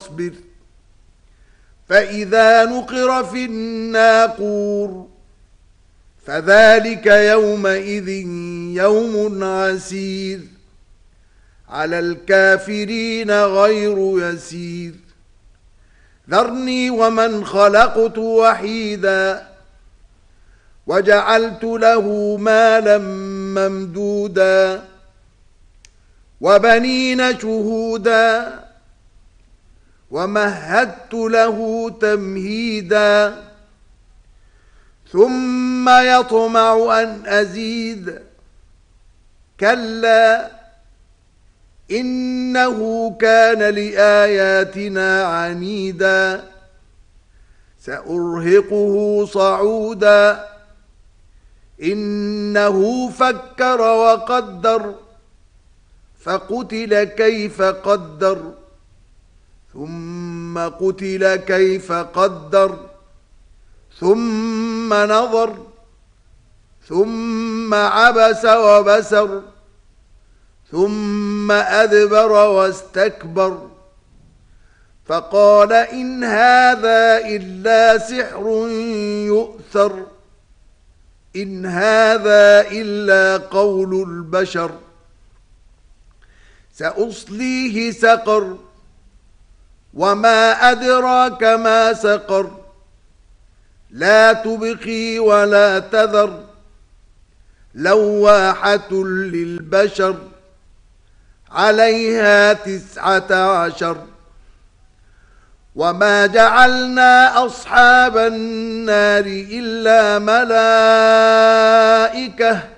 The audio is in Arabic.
فاصبر فإذا نقر في الناقور فذلك يومئذ يوم عسير على الكافرين غير يسير ذرني ومن خلقت وحيدا وجعلت له مالا ممدودا وبنين شهودا ومهدت له تمهيدا ثم يطمع أن أزيد كلا إنه كان لآياتنا عنيدا سأرهقه صعودا إنه فكر وقدر فقتل كيف قدر ثم قتل كيف قدر ثم نظر ثم عبس وبسر ثم أدبر واستكبر فقال إن هذا إلا سحر يؤثر إن هذا إلا قول البشر سأصليه سقر وما أدراك ما سقر لا تبقي ولا تذر لواحة للبشر عليها 19 وما جعلنا أصحاب النار إلا ملائكة